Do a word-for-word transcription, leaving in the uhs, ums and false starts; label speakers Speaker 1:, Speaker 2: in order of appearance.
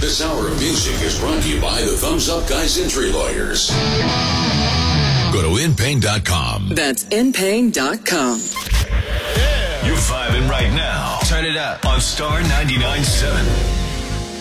Speaker 1: This hour of music is brought to you by the Thumbs Up Guys Injury Lawyers. Go to in pain dot com.
Speaker 2: That's in pain dot com.
Speaker 3: Yeah. You're vibing right now. Turn it up on Star ninety-nine point seven.